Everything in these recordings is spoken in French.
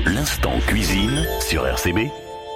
L'instant cuisine sur RCB.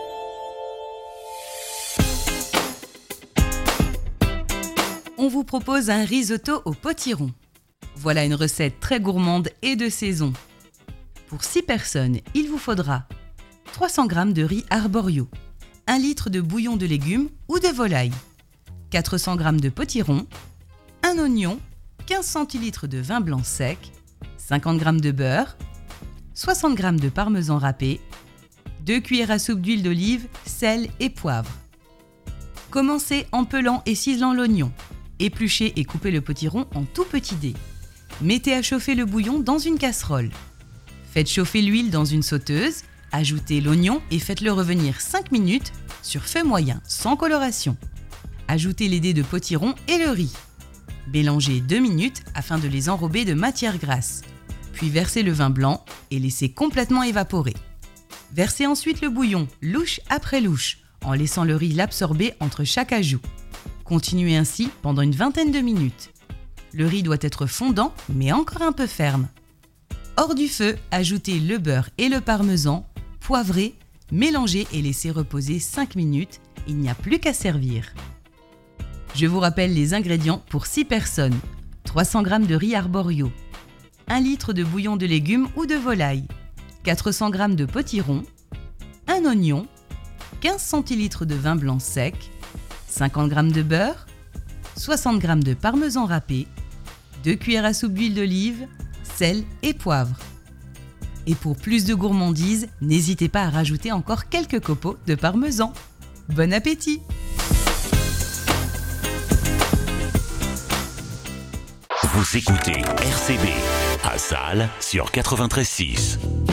On vous propose un risotto au potiron. Voilà une recette très gourmande et de saison. Pour 6 personnes, il vous faudra 300 g de riz arborio, 1 litre de bouillon de légumes ou de volaille, 400 g de potiron, un oignon, 15 centilitres de vin blanc sec, 50 g de beurre, 60 g de parmesan râpé, 2 cuillères à soupe d'huile d'olive, sel et poivre. Commencez en pelant et ciselant l'oignon. Épluchez et coupez le potiron en tout petits dés. Mettez à chauffer le bouillon dans une casserole. Faites chauffer l'huile dans une sauteuse, ajoutez l'oignon et faites-le revenir 5 minutes sur feu moyen, sans coloration. Ajoutez les dés de potiron et le riz. Mélangez 2 minutes afin de les enrober de matière grasse. Puis versez le vin blanc et laissez complètement évaporer. Versez ensuite le bouillon, louche après louche, en laissant le riz l'absorber entre chaque ajout. Continuez ainsi pendant une vingtaine de minutes. Le riz doit être fondant, mais encore un peu ferme. Hors du feu, ajoutez le beurre et le parmesan, poivrez, mélangez et laissez reposer 5 minutes. Il n'y a plus qu'à servir. Je vous rappelle les ingrédients pour 6 personnes. 300 g de riz arborio, 1 litre de bouillon de légumes ou de volaille, 400 g de potiron, un oignon, 15 centilitres de vin blanc sec, 50 g de beurre, 60 g de parmesan râpé, 2 cuillères à soupe d'huile d'olive, sel et poivre. Et pour plus de gourmandise, n'hésitez pas à rajouter encore quelques copeaux de parmesan. Bon appétit! Vous écoutez RCB à Salles sur 93.6.